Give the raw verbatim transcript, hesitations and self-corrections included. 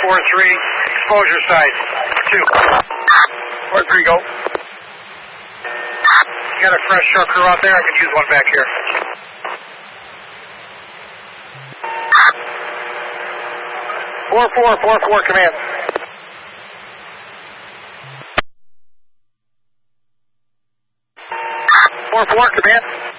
four three, exposure side. Two. four three, go. Got a fresh truck crew out there? I could use one back here. four four, four four, command. four four, command.